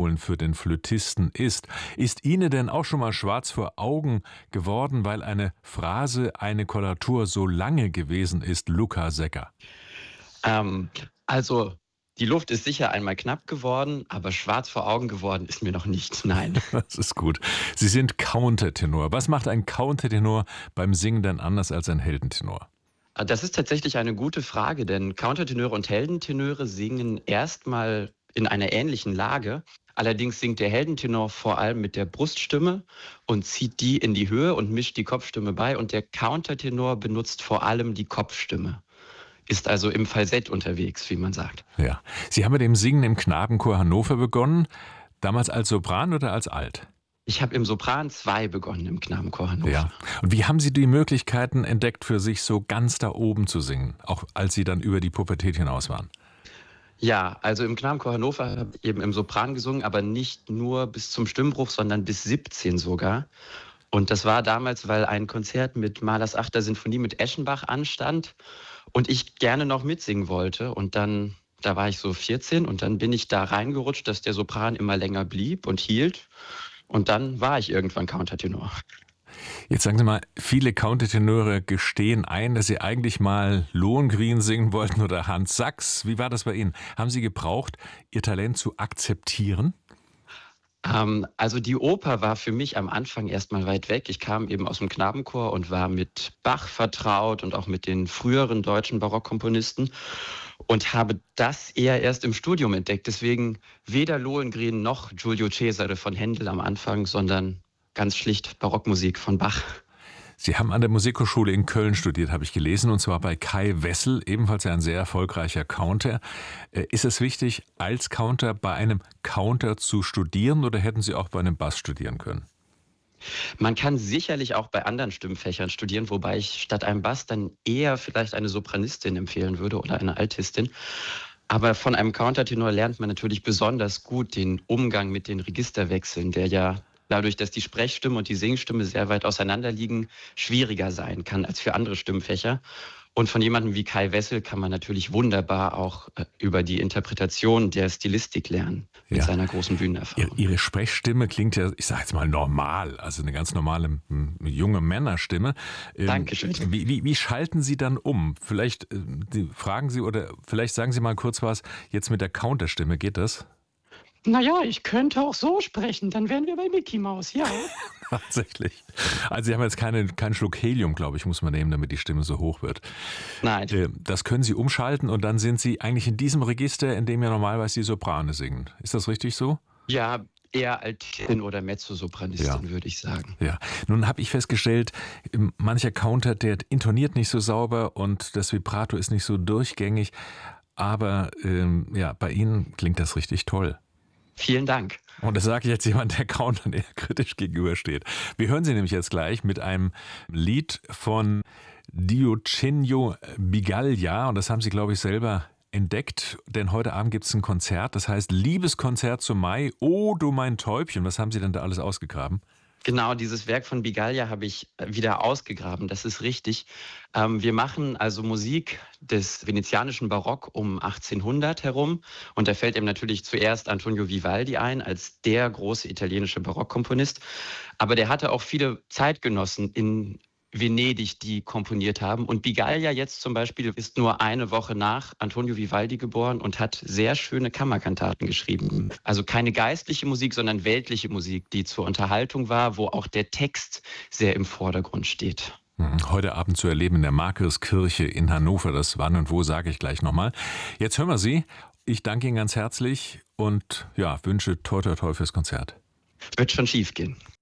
holen für den Flötisten ist. Ist Ihnen denn auch schon mal schwarz vor Augen geworden, weil eine Phrase, eine Koloratur so lange gewesen ist, Luca Secker? Also die Luft ist sicher einmal knapp geworden, aber schwarz vor Augen geworden ist mir noch nicht, nein. Das ist gut. Sie sind Countertenor. Was macht ein Countertenor beim Singen denn anders als ein Heldentenor? Das ist tatsächlich eine gute Frage, denn Countertenöre und Heldentenöre singen erstmal in einer ähnlichen Lage. Allerdings singt der Heldentenor vor allem mit der Bruststimme und zieht die in die Höhe und mischt die Kopfstimme bei. Und der Countertenor benutzt vor allem die Kopfstimme, ist also im Falsett unterwegs, wie man sagt. Ja. Sie haben mit dem Singen im Knabenchor Hannover begonnen. Damals als Sopran oder als Alt? Ich habe im Sopran 2 begonnen im Knabenchor Hannover. Ja. Und wie haben Sie die Möglichkeiten entdeckt, für sich so ganz da oben zu singen, auch als Sie dann über die Pubertät hinaus waren? Ja, also im Knabenchor Hannover habe ich eben im Sopran gesungen, aber nicht nur bis zum Stimmbruch, sondern bis 17 sogar. Und das war damals, weil ein Konzert mit Mahlers 8. Sinfonie mit Eschenbach anstand und ich gerne noch mitsingen wollte. Und dann, da war ich so 14 und dann bin ich da reingerutscht, dass der Sopran immer länger blieb und hielt. Und dann war ich irgendwann Countertenor. Jetzt sagen Sie mal, viele Countertenöre gestehen ein, dass Sie eigentlich mal Lohengrin singen wollten oder Hans Sachs. Wie war das bei Ihnen? Haben Sie gebraucht, Ihr Talent zu akzeptieren? Also die Oper war für mich am Anfang erstmal weit weg. Ich kam eben aus dem Knabenchor und war mit Bach vertraut und auch mit den früheren deutschen Barockkomponisten und habe das eher erst im Studium entdeckt. Deswegen weder Lohengrin noch Giulio Cesare von Händel am Anfang, sondern ganz schlicht Barockmusik von Bach. Sie haben an der Musikhochschule in Köln studiert, habe ich gelesen, und zwar bei Kai Wessel, ebenfalls ein sehr erfolgreicher Counter. Ist es wichtig, als Counter bei einem Counter zu studieren oder hätten Sie auch bei einem Bass studieren können? Man kann sicherlich auch bei anderen Stimmfächern studieren, wobei ich statt einem Bass dann eher vielleicht eine Sopranistin empfehlen würde oder eine Altistin. Aber von einem Countertenor lernt man natürlich besonders gut den Umgang mit den Registerwechseln, der ja dadurch, dass die Sprechstimme und die Singstimme sehr weit auseinander liegen, schwieriger sein kann als für andere Stimmfächer. Und von jemandem wie Kai Wessel kann man natürlich wunderbar auch über die Interpretation der Stilistik lernen, mit seiner großen Bühnenerfahrung. Ihre Sprechstimme klingt ja, ich sage jetzt mal normal, also eine ganz normale junge Männerstimme. Dankeschön. Wie schalten Sie dann um? Vielleicht fragen Sie oder vielleicht sagen Sie mal kurz was jetzt mit der Counterstimme, geht das? Naja, ich könnte auch so sprechen, dann wären wir bei Mickey Mouse, ja. Tatsächlich. Also Sie haben jetzt keinen Schluck Helium, glaube ich, muss man nehmen, damit die Stimme so hoch wird. Nein. Das können Sie umschalten und dann sind Sie eigentlich in diesem Register, in dem ja normalerweise die Soprane singen. Ist das richtig so? Ja, eher Altin oder Mezzosopranistin, würde ich sagen. Ja. Nun habe ich festgestellt, mancher Counter, der intoniert nicht so sauber und das Vibrato ist nicht so durchgängig, aber bei Ihnen klingt das richtig toll. Vielen Dank. Und das sage ich jetzt jemand, der Countern eher kritisch gegenübersteht. Wir hören Sie nämlich jetzt gleich mit einem Lied von Diogenio Bigaglia und das haben Sie, glaube ich, selber entdeckt, denn heute Abend gibt es ein Konzert, das heißt Liebeskonzert zum Mai, oh du mein Täubchen. Was haben Sie denn da alles ausgegraben? Genau, dieses Werk von Bigaglia habe ich wieder ausgegraben, das ist richtig. Wir machen also Musik des venezianischen Barock um 1800 herum und da fällt eben natürlich zuerst Antonio Vivaldi ein als der große italienische Barockkomponist, aber der hatte auch viele Zeitgenossen in Venedig, die komponiert haben. Und Bigaglia jetzt zum Beispiel ist nur eine Woche nach Antonio Vivaldi geboren und hat sehr schöne Kammerkantaten geschrieben. Also keine geistliche Musik, sondern weltliche Musik, die zur Unterhaltung war, wo auch der Text sehr im Vordergrund steht. Heute Abend zu erleben in der Markuskirche in Hannover. Das wann und wo sage ich gleich nochmal. Jetzt hören wir Sie. Ich danke Ihnen ganz herzlich und wünsche toi toi toi fürs Konzert. Wird schon schief gehen.